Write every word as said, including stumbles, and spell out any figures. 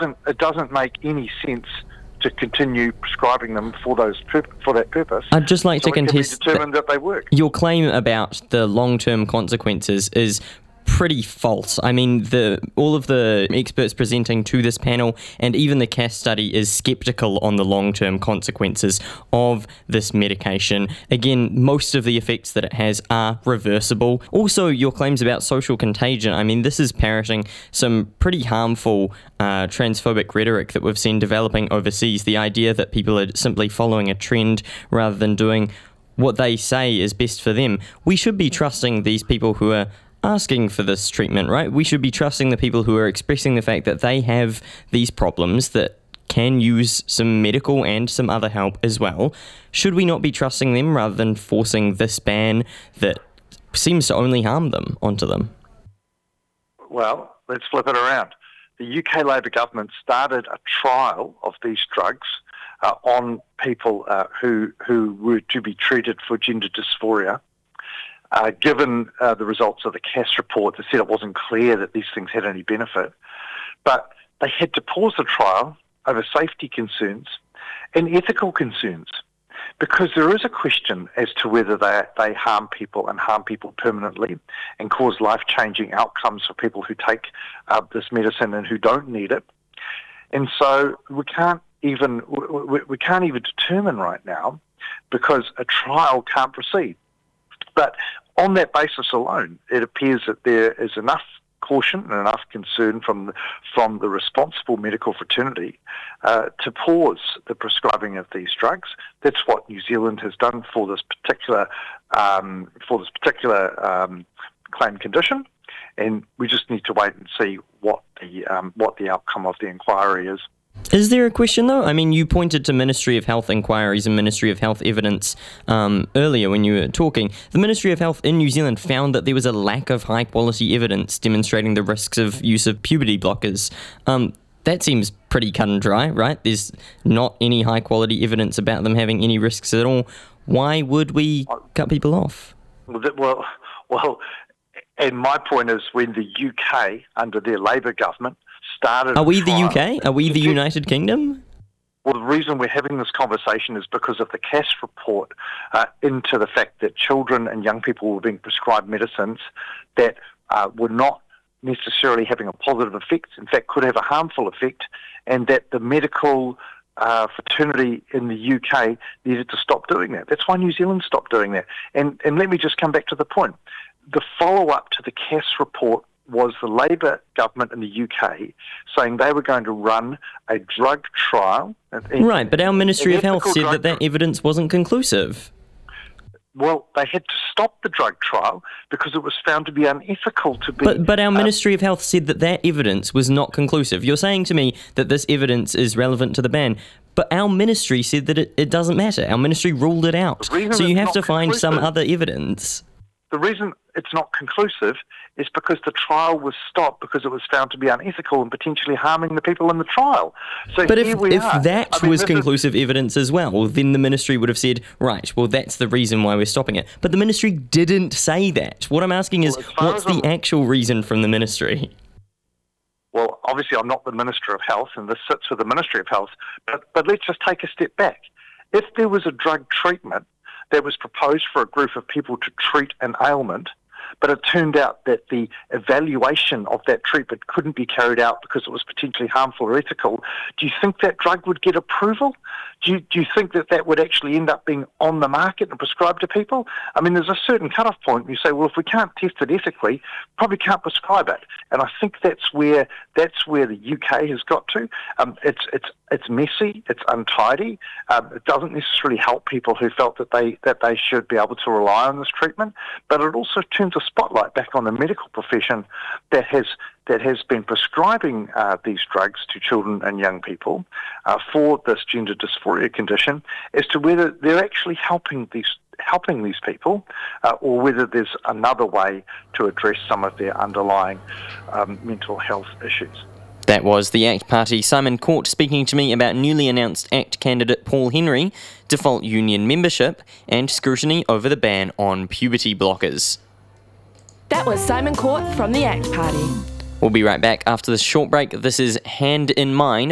it doesn't make any sense to continue prescribing them for those pur- for that purpose. I'd just like so to contest it can be determined that, that they work. Your claim about the long-term consequences is pretty false. I mean, the all of the experts presenting to this panel and even the C A S study is sceptical on the long-term consequences of this medication. Again, most of the effects that it has are reversible. Also, your claims about social contagion, I mean, this is parroting some pretty harmful uh, transphobic rhetoric that we've seen developing overseas. The idea that people are simply following a trend rather than doing what they say is best for them. We should be trusting these people who are asking for this treatment, right? We should be trusting the people who are expressing the fact that they have these problems that can use some medical and some other help as well. Should we not be trusting them rather than forcing this ban that seems to only harm them onto them? Well, let's flip it around. The U K Labour government started a trial of these drugs uh, on people uh, who who were to be treated for gender dysphoria. Uh, given uh, the results of the C A S report that said it wasn't clear that these things had any benefit. But they had to pause the trial over safety concerns and ethical concerns, because there is a question as to whether they, they harm people and harm people permanently and cause life-changing outcomes for people who take uh, this medicine and who don't need it. And so we can't even we, we can't even determine right now, because a trial can't proceed. But on that basis alone, it appears that there is enough caution and enough concern from the, from the responsible medical fraternity uh, to pause the prescribing of these drugs. That's what New Zealand has done for this particular um, for this particular um, claim condition, and we just need to wait and see what the um, what the outcome of the inquiry is. Is there a question, though? I mean, you pointed to Ministry of Health inquiries and Ministry of Health evidence um, earlier when you were talking. The Ministry of Health in New Zealand found that there was a lack of high-quality evidence demonstrating the risks of use of puberty blockers. Um, that seems pretty cut and dry, right? There's not any high-quality evidence about them having any risks at all. Why would we cut people off? Well, well, and my point is, when the U K, under their Labour government, started... Are we the U K? Are we the United Kingdom? Well, the reason we're having this conversation is because of the C A S report uh, into the fact that children and young people were being prescribed medicines that uh, were not necessarily having a positive effect, in fact could have a harmful effect, and that the medical uh, fraternity in the U K needed to stop doing that. That's why New Zealand stopped doing that. And, and let me just come back to the point. The follow-up to the C A S report was the Labour government in the U K saying they were going to run a drug trial. Right, but our Ministry of Health said that that evidence wasn't conclusive. Well, they had to stop the drug trial because it was found to be unethical to be... But, but our Ministry uh, of Health said that that evidence was not conclusive. You're saying to me that this evidence is relevant to the ban, but our ministry said that it, it doesn't matter. Our ministry ruled it out. So you have to find some other evidence. The reason it's not conclusive is because the trial was stopped because it was found to be unethical and potentially harming the people in the trial. So but here if, we if are. that I mean, was conclusive is... evidence as well, then the ministry would have said, right, well, that's the reason why we're stopping it. But the ministry didn't say that. What I'm asking is, well, what's the I'm... actual reason from the ministry? Well, obviously I'm not the Minister of Health, and this sits with the Ministry of Health, but, but let's just take a step back. If there was a drug treatment that was proposed for a group of people to treat an ailment, but it turned out that the evaluation of that treatment couldn't be carried out because it was potentially harmful or ethical, do you think that drug would get approval? Do you, do you think that that would actually end up being on the market and prescribed to people? I mean, there's a certain cut-off point. You say, well, if we can't test it ethically, probably can't prescribe it. And I think that's where that's where the U K has got to. Um, it's it's it's messy, it's untidy. Um, it doesn't necessarily help people who felt that they that they should be able to rely on this treatment. But it also turns a spotlight back on the medical profession that has that has been prescribing uh, these drugs to children and young people uh, for this gender dysphoria condition, as to whether they're actually helping these helping these people uh, or whether there's another way to address some of their underlying um, mental health issues. That was the ACT Party Simon Court speaking to me about newly announced ACT candidate Paul Henry, default union membership, and scrutiny over the ban on puberty blockers. That was Simon Court from the ACT Party. We'll be right back after this short break. This is Hand in Mine